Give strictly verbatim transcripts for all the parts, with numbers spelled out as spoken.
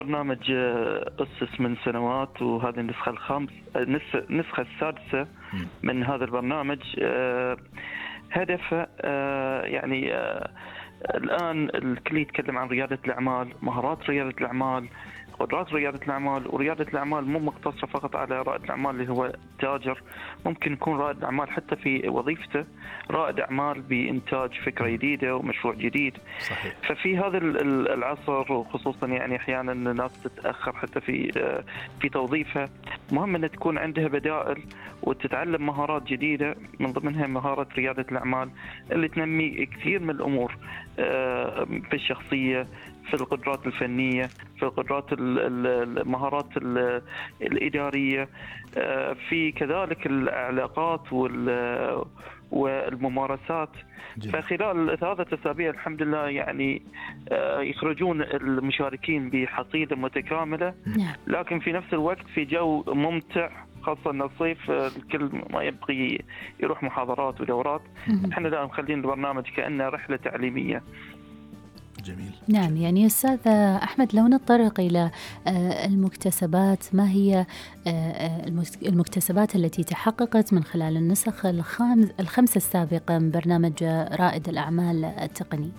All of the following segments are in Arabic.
برنامج آه، أسس من سنوات، وهذه النسخة الخامس النس- النسخة السادسة مم. من هذا البرنامج. آه، هدفه آه، يعني آه، الآن الكل يتكلم عن ريادة الأعمال، مهارات ريادة الأعمال، قدرات ريادة الأعمال. وريادة الأعمال مو مقتصرة فقط على رائد الأعمال اللي هو تاجر، ممكن يكون رائد الأعمال حتى في وظيفته رائد أعمال بإنتاج فكرة جديدة ومشروع جديد. صحيح. ففي هذا ال- ال- العصر، وخصوصا يعني أحيانا الناس تتأخر حتى في آه، في توظيفها، مهم أن تكون عندها بدائل وتتعلم مهارات جديدة، من ضمنها مهارة ريادة الأعمال اللي تنمي كثير من الأمور آه، في الشخصية، في القدرات الفنية، في القدرات ال- ال- المهارات ال- الإدارية، آه، في كذلك العلاقات وال- والممارسات. جميل. فخلال ثلاثة أسابيع الحمد لله يعني آه، يخرجون المشاركين بحصيلة متكاملة، نعم. لكن في نفس الوقت في جو ممتع، خاصة أن الصيف آه، الكل ما يبغي يروح محاضرات ودورات. مهم. احنا لا مخلين البرنامج كأنه رحلة تعليمية. جميل. نعم، يعني أستاذ أحمد، لو نتطرق إلى آه، المكتسبات، ما هي آه، آه، المس- المكتسبات التي تحققت من خلال النسخ الخامس الخمسة السابقة من برنامج رائد الأعمال التقني؟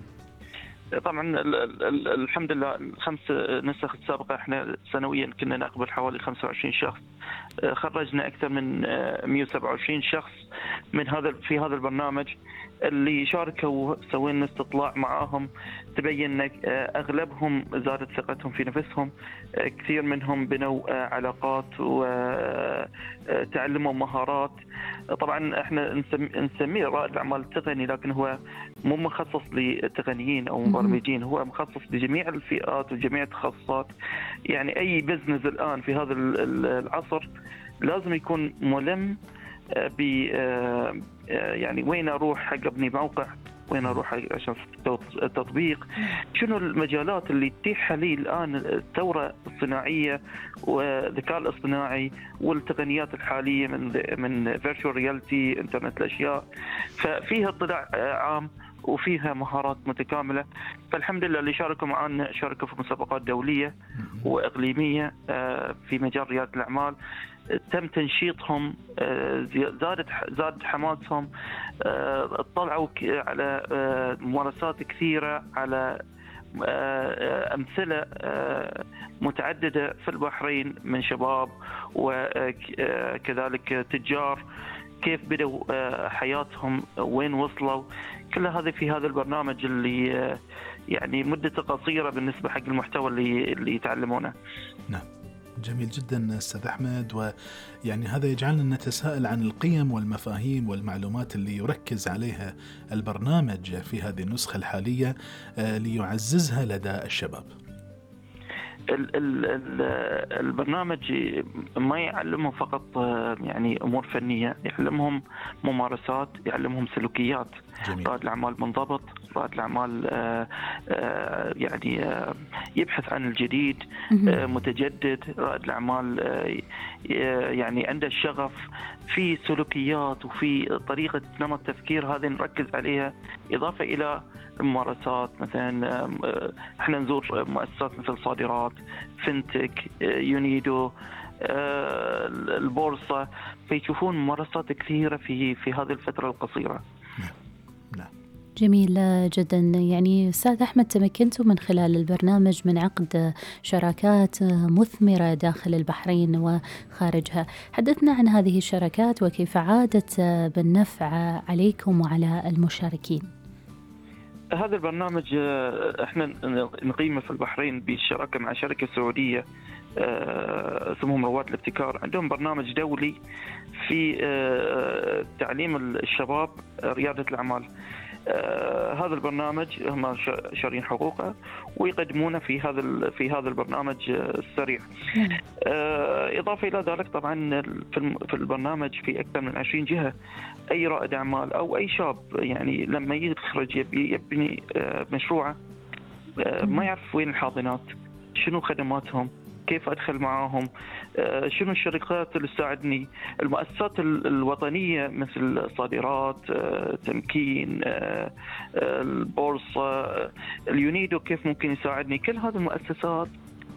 طبعا ال- ال- ال- الحمد لله الخمس نسخ السابقة احنا سنويا كنا نقبل حوالي خمسة وعشرين شخص. آه، خرجنا أكثر من آه، مئة وسبعة وعشرين شخص من هذا في هذا البرنامج اللي شاركوا. سوينا استطلاع معاهم، تبين ان آه، اغلبهم زادت ثقتهم في نفسهم، آه، كثير منهم بنوا آه، علاقات وتعلموا مهارات. طبعا احنا نسم- نسميه رائد الاعمال التقني، لكن هو مو مخصص لتقنيين او مبرمجين، هو مخصص لجميع الفئات وجميع التخصصات. يعني اي بزنس الان في هذا ال- ال- العصر لازم يكون ملم آه، ب آه، آه، يعني وين اروح حق ابني موقع، وين اروح حق عشان التط- التطبيق، شنو المجالات اللي تتيح لي الان الثوره الصناعيه والذكاء الاصطناعي والتقنيات الحاليه من من فيرتشوال رياليتي، انترنت الاشياء. ففيها اطلاع آه، عام وفيها مهارات متكامله. فالحمد لله اللي شاركوا معنا شاركوا في مسابقات دوليه واقليميه آه، في مجال رياده الاعمال. تم تنشيطهم، آه، زادت زاد حماسهم، آه، اطلعوا ك- على آه، ممارسات كثيرة، على آه، أمثلة آه، متعددة في البحرين من شباب وكذلك تجار، كيف بدأوا آه، حياتهم، وين وصلوا. كل هذا في هذا البرنامج اللي آه، يعني مدته قصيرة بالنسبة حق المحتوى اللي اللي يتعلمونه. نعم، جميل جدا أستاذ أحمد. ويعني هذا يجعلنا نتساءل عن القيم والمفاهيم والمعلومات اللي يركز عليها البرنامج في هذه النسخة الحالية آه، ليعززها لدى الشباب. ال- ال- ال- البرنامج ما يعلمهم فقط آه، يعني أمور فنية، يعلمهم ممارسات، يعلمهم سلوكيات. جميل. رائد الأعمال منضبط، رائد الأعمال آه، آه، يعني آه، يبحث عن الجديد، آه، متجدد. رائد الأعمال آه، يعني عنده الشغف في سلوكيات وفي طريقة نمط تفكير، هذه نركز عليها، إضافة إلى الممارسات. مثلا آه، احنا نزور مؤسسات مثل صادرات، فينتك، آه، يونيدو، آه، البورصة، فيشوفون ممارسات كثيرة في في هذه الفترة القصيرة. نعم. جميل جدا. يعني أستاذ أحمد، تمكنتوا من خلال البرنامج من عقد شراكات مثمرة داخل البحرين وخارجها. حدثنا عن هذه الشراكات وكيف عادت بالنفع عليكم وعلى المشاركين. هذا البرنامج آه، احنا نقيمه في البحرين بالشراكة مع شركة سعودية آه، اسمهم رواد الابتكار. عندهم برنامج دولي في آه، تعليم الشباب ريادة الأعمال. آه، هذا البرنامج هم شارين حقوقه ويقدمونه في هذا في هذا البرنامج آه، السريع. آه، إضافة إلى ذلك طبعا في الم- في البرنامج في أكثر من عشرين جهة. أي رائد أعمال أو أي شاب يعني لما يخرج يبي يبني آه، مشروعه، آه، ما يعرف وين الحاضنات، شنو خدماتهم، كيف أدخل معاهم، آه، شنو الشركات اللي تساعدني، المؤسسات ال- الوطنية مثل صادرات، آه، تمكين، آه، آه، البورصة، آه، اليونيدو كيف ممكن يساعدني. كل هذه المؤسسات